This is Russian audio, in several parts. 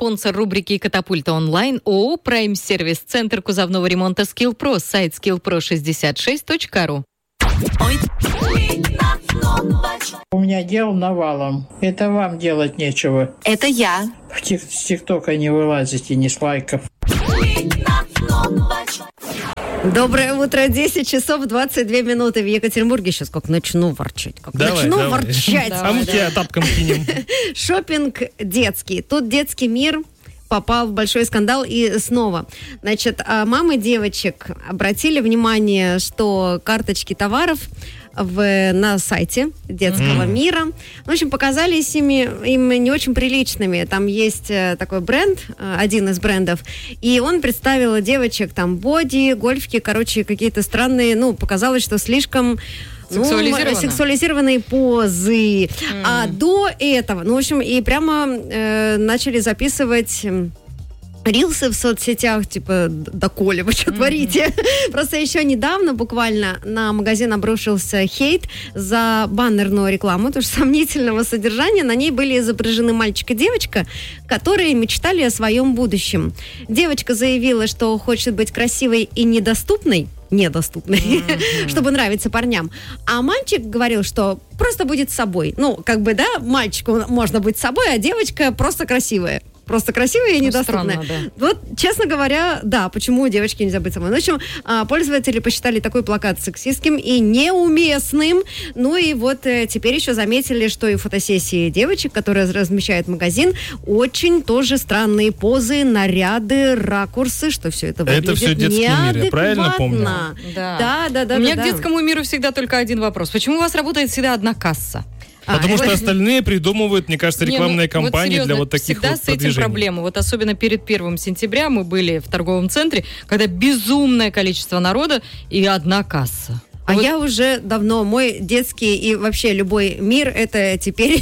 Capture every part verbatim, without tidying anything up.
спонсор рубрики «Катапульта онлайн» ООО «Прайм Сервис», Центр кузовного ремонта «Скиллпро», сайт скилл про шестьдесят шесть точка ру. У меня дел навалом. Это вам делать нечего. Это я. В тик- с ТикТока не вылазите, ни с лайков. Доброе утро, десять часов двадцать две минуты в Екатеринбурге. Сейчас как начну ворчать. Как Давай, начну давай. ворчать. А мы тебя тапком кинем. Шопинг детский. Тут детский мир попал в большой скандал. И снова, значит, мамы девочек обратили внимание, что карточки товаров в, на сайте детского mm-hmm. мира, в общем, показались ими, им не очень приличными. Там есть такой бренд, один из брендов, и он представил девочек, там, боди, гольфки, короче, какие-то странные, ну, показалось, что слишком... Сексуализировано. Ну, сексуализированные позы. Mm. А до этого, ну, в общем, и прямо э, начали записывать... рилсы в соцсетях, типа, доколе вы что mm-hmm. творите? Просто еще недавно буквально на магазин обрушился хейт за баннерную рекламу, тоже сомнительного содержания. На ней были изображены мальчик и девочка, которые мечтали о своем будущем. Девочка заявила, что хочет быть красивой и недоступной, недоступной, mm-hmm. чтобы нравиться парням. А мальчик говорил, что просто будет собой. Ну, как бы, да, мальчику можно быть собой, а девочка просто красивая. Просто красивая и недоступная. Странно, да. Вот, честно говоря, да, почему девочки нельзя быть собой. Ну, в общем, пользователи посчитали такой плакат сексистским и неуместным. Ну и вот теперь еще заметили, что и фотосессии девочек, которые размещает магазин, очень тоже странные позы, наряды, ракурсы, что все это выглядит это все детский мир, я правильно помню? Да, да, да. да У меня да, к да. детскому миру всегда только один вопрос. Почему у вас работает всегда одна касса? Потому а, что это... остальные придумывают, мне кажется, рекламные Не, ну, кампании вот для вот таких всегда вот с этим продвижений. проблемы. Вот особенно перед первым сентября мы были в торговом центре, когда безумное количество народа и одна касса. А вот. я уже давно, мой детский и вообще любой мир, это теперь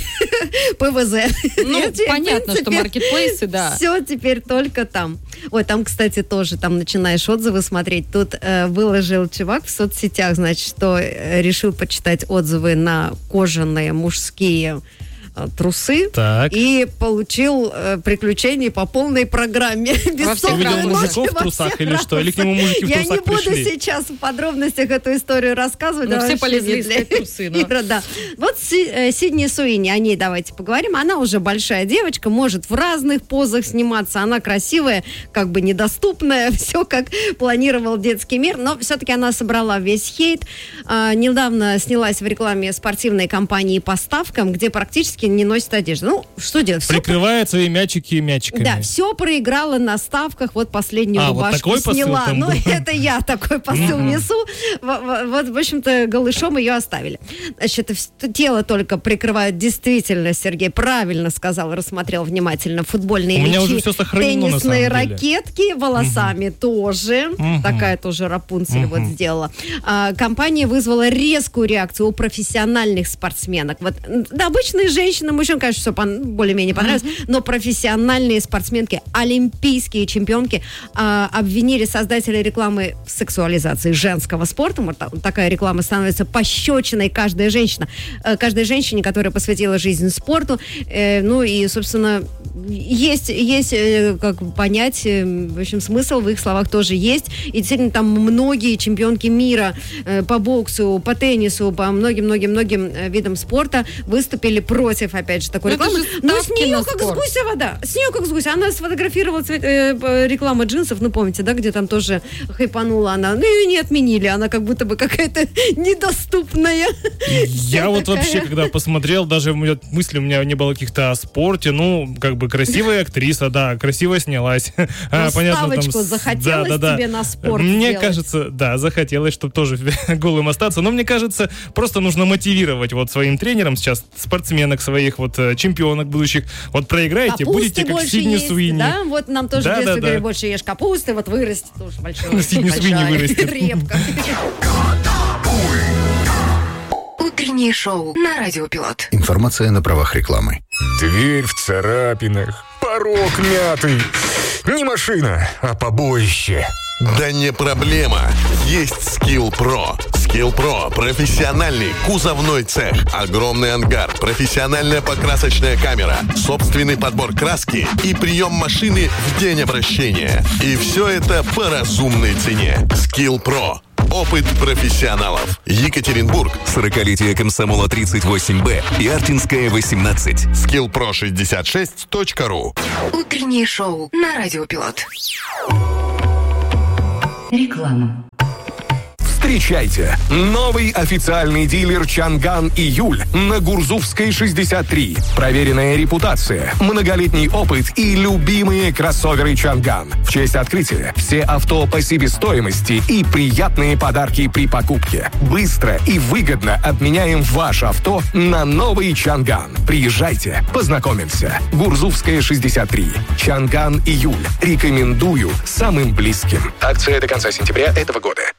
ПВЗ. Ну, Я, понятно, принципе, что маркетплейсы, да. Все теперь только там. Ой, там, кстати, тоже, там начинаешь отзывы смотреть. Тут э, выложил чувак в соцсетях, значит, что э, решил почитать отзывы на кожаные мужские трусы Так. и получил э, приключения по полной программе. Бессонная Увидел ночь мужиков в трусах или что? Или к нему мужики в Я трусах не буду пришли? сейчас в подробностях эту историю рассказывать. Ну, да, все вообще полезли не для искать трусы, но- эфира, да. Вот Си- э, Сидни Суини, о ней давайте поговорим. Она уже большая девочка, может в разных позах сниматься. Она красивая, как бы недоступная. Все как планировал детский мир. Но все-таки она собрала весь хейт. А, недавно снялась в рекламе спортивной компании по ставкам, где практически не носит одежду. Ну, что делать? Все Прикрывает свои мячики мячиками. да, все проиграла на ставках, вот последнюю А, вот рубашку такой посыл сняла. там Ну, был. это я такой посыл несу. В- в- Вот, в общем-то, голышом ее оставили. Значит, вс- тело только прикрывают. Действительно, Сергей правильно сказал, рассмотрел внимательно футбольные У меня мячи, уже всё сохранено, на теннисные самом деле. ракетки, волосами тоже. Такая тоже Рапунцель вот сделала. А, компания вызвала резкую реакцию у профессиональных спортсменок. Вот, да, обычные женщины, мужчин, конечно, все более-менее понравилось, но профессиональные спортсменки, олимпийские чемпионки а, обвинили создателей рекламы в сексуализации женского спорта. Вот та- такая реклама становится пощечиной каждой женщине, э, каждой женщине, которая посвятила жизнь спорту. Э, ну и, собственно, есть, есть э, как понять, э, в общем, смысл в их словах тоже есть. И действительно, там многие чемпионки мира э, по боксу, по теннису, по многим-многим-многим э, видам спорта выступили против, опять же, такой Ну, это рекламы. же Но с ставки нее на как спорт. с гуся вода. С нее как с гуся. Она сфотографировала цвет- э, рекламу джинсов, ну, помните, да, где там тоже хайпанула она. Ну, ее не отменили. Она как будто бы какая-то недоступная. Я вот такая. вообще, когда посмотрел, даже у меня мысли у меня не было каких-то о спорте. Ну, как бы красивая актриса, да, красиво снялась. А, понятно, там ставочку с- захотелось да, да, да. тебе на спорт Мне сделать. кажется, да, захотелось, чтобы тоже голым остаться. Но мне кажется, просто нужно мотивировать вот своим тренерам сейчас спортсменок своих, вот э, чемпионок будущих. Вот проиграете, Капусты будете как больше Сидни есть, Суини. да? Вот нам тоже Да, в детстве да, да. говорили, больше ешь капусты, вот вырастет тоже большой. Сидни Суини большая вырастет. репка. Утреннее шоу на Радио Пилот. Информация на правах рекламы. Дверь в царапинах, порог мятый. Не машина, а побоище. Да не проблема. Есть Скилл Про. Скилл-Про – профессиональный кузовной цех, огромный ангар, профессиональная покрасочная камера, собственный подбор краски и прием машины в день обращения. И все это по разумной цене. Скилл-Про. Опыт профессионалов. Екатеринбург. сорокалетие Комсомола тридцать восемь Б и Артинская восемнадцать. скилл про шестьдесят шесть точка ру. Утреннее шоу на Радио Пилот. Реклама. Встречайте! Новый официальный дилер «Чанган Июль» на Гурзуфской шестьдесят три. Проверенная репутация, многолетний опыт и любимые кроссоверы «Чанган». В честь открытия все авто по себестоимости и приятные подарки при покупке. Быстро и выгодно обменяем ваше авто на новый «Чанган». Приезжайте, познакомимся. Гурзуфская шестьдесят три. «Чанган Июль». Рекомендую самым близким. Акция до конца сентября этого года.